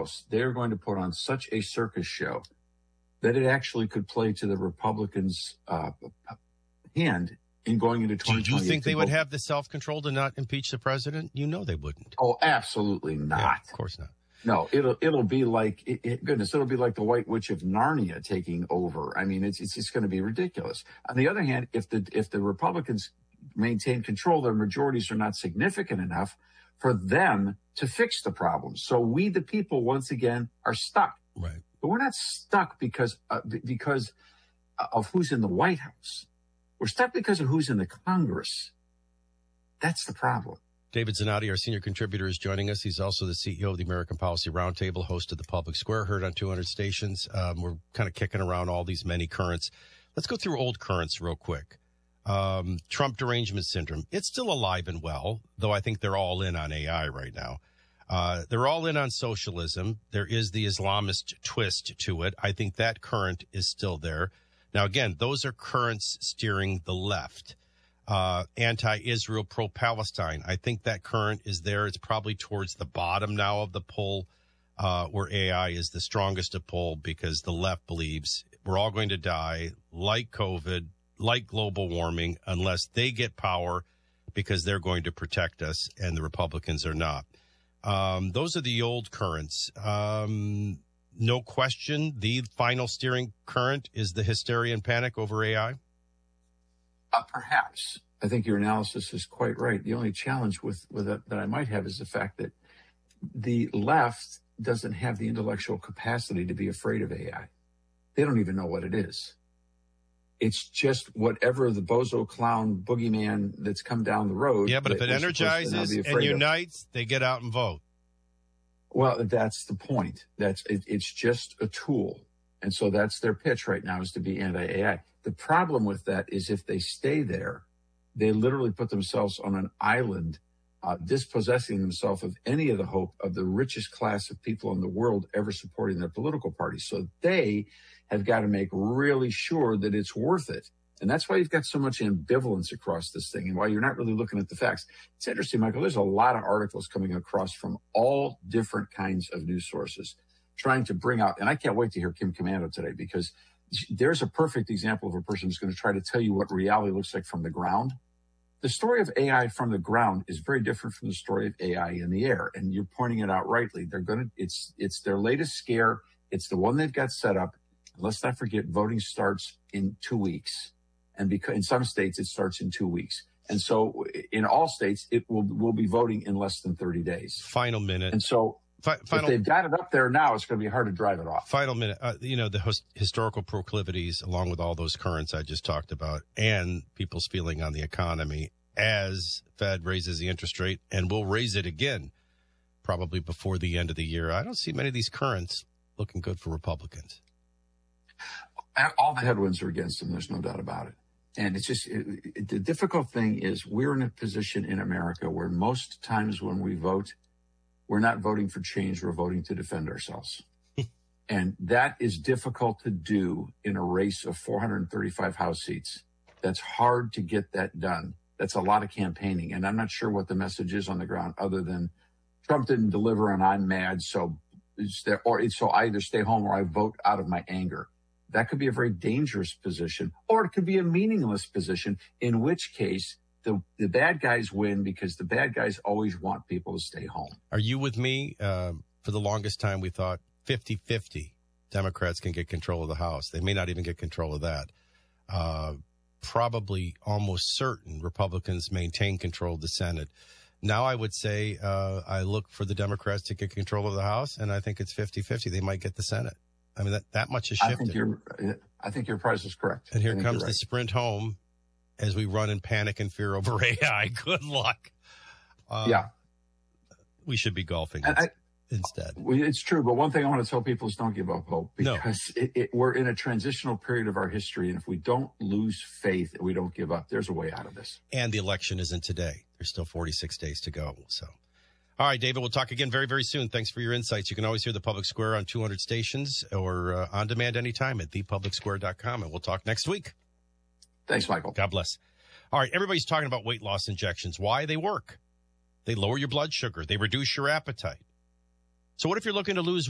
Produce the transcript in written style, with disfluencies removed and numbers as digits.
House, they're going to put on such a circus show that it actually could play to the Republicans' hand in going into 2020. Do you think they would have the self-control to not impeach the president? You know they wouldn't. Oh, absolutely not. Yeah, of course not. No, it'll be like it'll be like the White Witch of Narnia taking over. I mean, it's just going to be ridiculous. On the other hand, if the Republicans maintain control, their majorities are not significant enough for them to fix the problem. So we, the people, once again, are stuck. Right. But we're not stuck because of who's in the White House. We're stuck because of who's in the Congress. That's the problem. David Zanotti, our senior contributor, is joining us. He's also the CEO of the American Policy Roundtable, host of the Public Square, heard on 200 stations. We're kind of kicking around all these many currents. Let's go through old currents real quick. Trump derangement syndrome. It's still alive and well, though I think they're all in on AI right now. They're all in on socialism. There is the Islamist twist to it. I think that current is still there. Now, again, those are currents steering the left. Anti-Israel, pro-Palestine. I think that current is there. It's probably towards the bottom now of the poll, where AI is the strongest of poll because the left believes we're all going to die, like COVID, like global warming, unless they get power because they're going to protect us and the Republicans are not. Those are the old currents. No question, the final steering current is the hysteria and panic over AI. Perhaps. I think your analysis is quite right. The only challenge with it that I might have is the fact that the left doesn't have the intellectual capacity to be afraid of AI. They don't even know what it is. It's just whatever the bozo clown boogeyman that's come down the road. Yeah, but if it energizes and unites, they get out and vote. Well, that's the point. It's just a tool. And so that's their pitch right now, is to be anti-AI. The problem with that is if they stay there, they literally put themselves on an island, dispossessing themselves of any of the hope of the richest class of people in the world ever supporting their political party. So they have got to make really sure that it's worth it. And that's why you've got so much ambivalence across this thing and why you're not really looking at the facts. It's interesting, Michael, there's a lot of articles coming across from all different kinds of news sources trying to bring out, and I can't wait to hear Kim Komando today, because there's a perfect example of a person who's going to try to tell you what reality looks like from the ground. The story of AI from the ground is very different from the story of AI in the air. And you're pointing it out rightly. It's their latest scare. It's the one they've got set up. And let's not forget, voting starts in 2 weeks. And because in some states, it starts in 2 weeks. And so in all states, we'll be voting in less than 30 days. Final minute. And so if they've got it up there now, it's going to be hard to drive it off. Final minute. The historical proclivities, along with all those currents I just talked about, and people's feeling on the economy as Fed raises the interest rate, and will raise it again probably before the end of the year. I don't see many of these currents looking good for Republicans. All the headwinds are against them. There's no doubt about it. And it's just the difficult thing is we're in a position in America where most times when we vote, we're not voting for change. We're voting to defend ourselves. And that is difficult to do in a race of 435 House seats. That's hard to get that done. That's a lot of campaigning. And I'm not sure what the message is on the ground other than Trump didn't deliver and I'm mad. So I either stay home or I vote out of my anger. That could be a very dangerous position, or it could be a meaningless position, in which case the bad guys win because the bad guys always want people to stay home. Are you with me? For the longest time, we thought 50-50 Democrats can get control of the House. They may not even get control of that. Probably almost certain Republicans maintain control of the Senate. Now I would say I look for the Democrats to get control of the House, and I think it's 50-50. They might get the Senate. I mean, that much has shifted. I think your price is correct. And here comes the sprint home as we run in panic and fear over AI. Good luck. Yeah. We should be golfing instead. It's true. But one thing I want to tell people is don't give up hope, because we're in a transitional period of our history. And if we don't lose faith and we don't give up, there's a way out of this. And the election isn't today. There's still 46 days to go. So. All right, David, we'll talk again very, very soon. Thanks for your insights. You can always hear the Public Square on 200 stations or on demand anytime at thepublicsquare.com. And we'll talk next week. Thanks, Michael. God bless. All right, everybody's talking about weight loss injections. Why? They work. They lower your blood sugar. They reduce your appetite. So what if you're looking to lose